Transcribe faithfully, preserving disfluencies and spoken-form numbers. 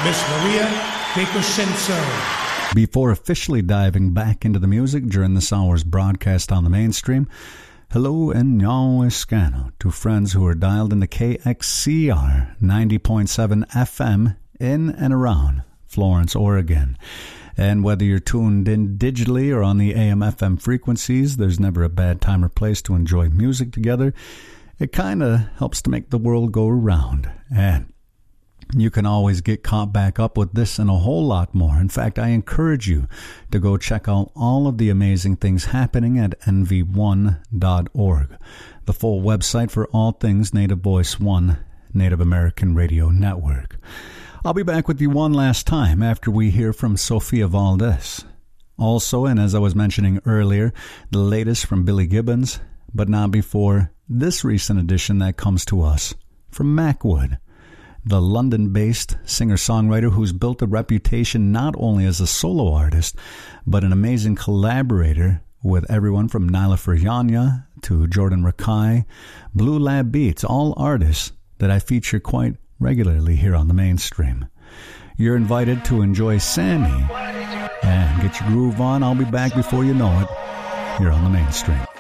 Miss Maria De Crescenzo. Before officially diving back into the music during this hour's broadcast on the mainstream, hello and nyao escano to friends who are dialed into K X C R ninety point seven F M in and around Florence, Oregon. And whether you're tuned in digitally or on the A M F M frequencies, there's never a bad time or place to enjoy music together. It kind of helps to make the world go around. And you can always get caught back up with this and a whole lot more. In fact, I encourage you to go check out all of the amazing things happening at N V one dot org, the full website for all things Native Voice One, Native American Radio Network. I'll be back with you one last time after we hear from Sophia Valdez. Also, and as I was mentioning earlier, the latest from Billy Gibbons, but not before this recent addition that comes to us from Macwood, the London-based singer-songwriter who's built a reputation not only as a solo artist, but an amazing collaborator with everyone from Nyla Ferjanya to Jordan Rakai, Blue Lab Beats, all artists that I feature quite regularly here on the mainstream. You're invited to enjoy Sammy and get your groove on. I'll be back before you know it here on the mainstream.